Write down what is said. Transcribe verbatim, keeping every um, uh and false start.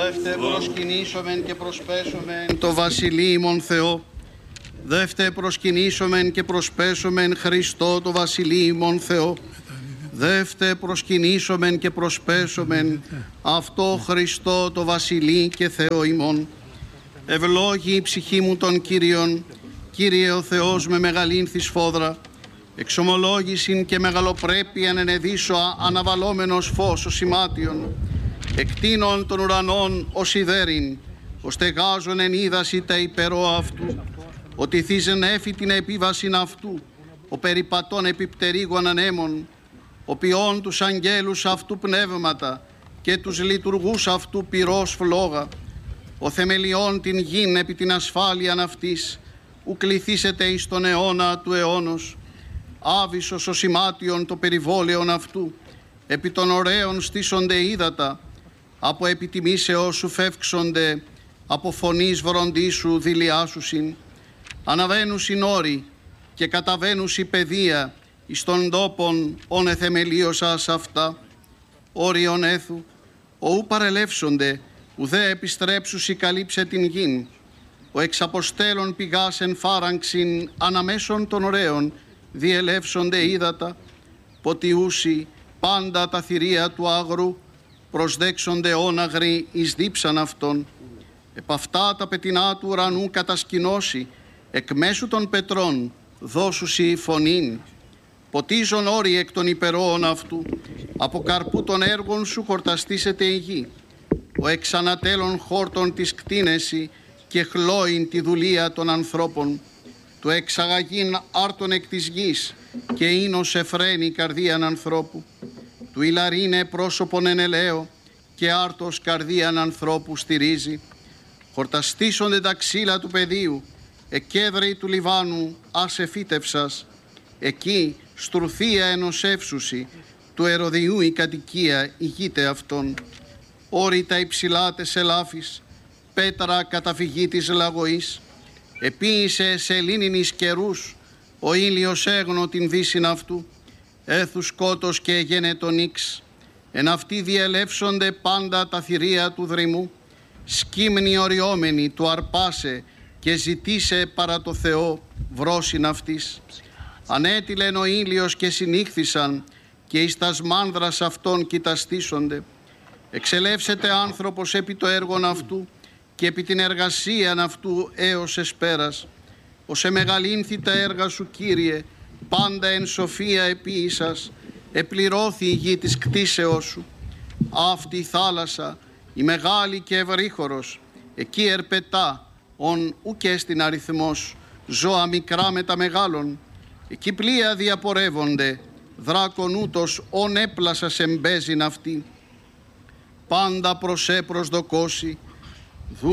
Δεύτε προσκυνήσομεν και προσπέσομεν το βασιλείμον Θεό. Δεύτε προσκυνήσομεν και προσπέσομεν Χριστό το βασιλείμον Θεό. Δεύτε προσκυνήσομεν και προσπέσομεν αυτό Χριστό το βασιλεί και Θεό ημών. Ευλόγη η ψυχή μου των Κύριων, Κύριε ο Θεός με μεγαλύνθη σφόδρα, εξομολόγησιν και μεγαλοπρέπειαν ενεδίσω αναβαλόμενος φως ο σημάτιον, εκτείνων των ουρανών ως ιδέριν, ως τεγάζον εν είδαση τα υπερό αυτού, ότι θύζεν έφη την επίβασιν αυτού, ο περιπατών επιπτερίγων ανέμων, ο ποιών τους αγγέλους αυτού πνεύματα και τους λειτουργούς αυτού πυρός φλόγα, ο θεμελιών την γην επί την ασφάλειαν αυτής, ου κληθήσετε εις τον αιώνα του αιώνος, άβυσος ο σημάτιον το περιβόλαιον αυτού, επί των ωραίων στήσονται ύδατα, από επιτιμήσεως σου φεύξονται, από φωνής βροντίσου δηλιάσουσιν, αναβαίνουσιν όροι και καταβαίνουσι παιδεία, εις των τόπων όν εθεμελίωσας αυτά, όριον έθου, οού παρελεύσονται, ουδέ επιστρέψουσι καλύψε την γην, ο εξαποστέλων πηγάς εν φάραγξιν αναμέσων των ωραίων, διελεύσονται ύδατα, ποτιούσι πάντα τα θηρία του άγρου, προσδέξονται όναγροι εις δίψαν αυτών. Επ' αυτά τα πετεινά του ουρανού κατασκηνώσει, εκ μέσου των πετρών δώσουσι φωνήν. Ποτίζον όροι εκ των υπερόων αυτού, από καρπού των έργων σου χορταστήσεται η γη. Ο εξανατέλων χόρτων της κτίνεση και χλώην τη δουλεία των ανθρώπων. Του εξαγαγήν άρτων εκ της γης και ίνος εφραίνει καρδίαν ανθρώπου. Του ηλαρίνε πρόσωπον εν ελαίο και άρτος καρδίαν ανθρώπου στηρίζει. Χορταστήσονται τα ξύλα του πεδίου, εκέδροι του Λιβάνου ας εφύτευσας. Εκεί στρουθία ενωσεύσουσι, του ερωδιού η κατοικία ηγείται αυτών. Όρη τα υψηλά τες ελάφης, πέτρα καταφυγή της λαγωής. Επίησε σε λίνινης καιρούς, ο ήλιος έγνω την δύσιν αυτού. Έθου σκότος και γένετον ίξ, εν αυτοί διελεύσονται πάντα τα θηρία του δρυμού. Σκύμνη οριόμενη του αρπάσε και ζητήσε παρά το Θεό βρόσιν αυτής. Ανέτειλεν ο ήλιος και συνήχθησαν και εις τας μάνδρας αυτών κοιταστήσονται. Εξελεύσεται άνθρωπος επί το έργον αυτού και επί την εργασίαν αυτού έως εσπέρας. Ως εμεγαλύνθη τα έργα σου, Κύριε, πάντα εν σοφία επίησας, επληρώθη η γη της κτίσεώς σου. Αυτή η θάλασσα, η μεγάλη και ευρύχωρος, εκεί ερπετά, ον ουκ έστιν αριθμός, ζώα μικρά με τα μεγάλων. Εκεί πλοία διαπορεύονται, δράκον ούτως ον έπλασας εμπέζειν αυτή. Πάντα προσέ προσδοκώσει,